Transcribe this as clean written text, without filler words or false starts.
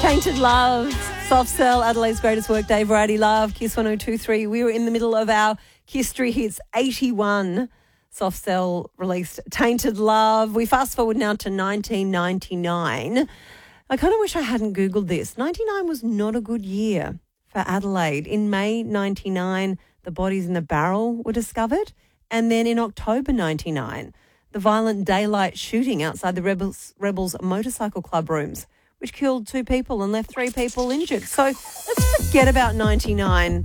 Tainted Love, Soft Cell, Adelaide's Greatest Workday Variety Love, Kiss 102.3. We were in the middle of our History Hits 81. Soft Cell released Tainted Love. We fast forward now to 1999. I kind of wish I hadn't Googled this. 99 was not a good year for Adelaide. In May 99, the bodies in the barrel were discovered. And then in October 99, the violent daylight shooting outside the Rebels Motorcycle Club rooms, which killed 2 people and left 3 people injured. So let's forget about 99.